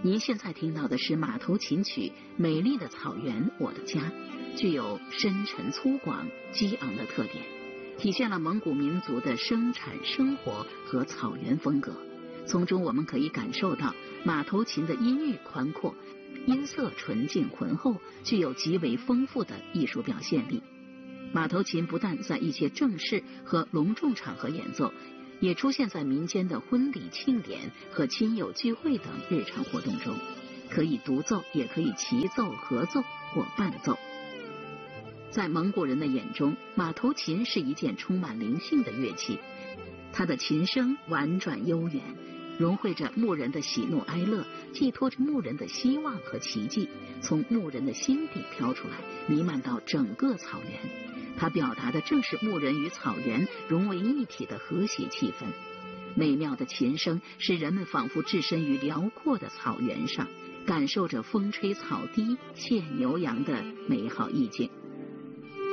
您现在听到的是马头琴曲《美丽的草原我的家》，具有深沉粗犷、激昂的特点，体现了蒙古民族的生产生活和草原风格。从中我们可以感受到马头琴的音域宽阔，音色纯净浑厚，具有极为丰富的艺术表现力。马头琴不但在一些正式和隆重场合演奏，也出现在民间的婚礼庆典和亲友聚会等日常活动中，可以独奏，也可以齐奏、合奏或伴奏。在蒙古人的眼中，马头琴是一件充满灵性的乐器，它的琴声婉转悠远，融汇着牧人的喜怒哀乐，寄托着牧人的希望和奇迹，从牧人的心底飘出来，弥漫到整个草原。它表达的正是牧人与草原融为一体的和谐气氛。美妙的琴声使人们仿佛置身于辽阔的草原上，感受着风吹草低、牵牛羊的美好意境。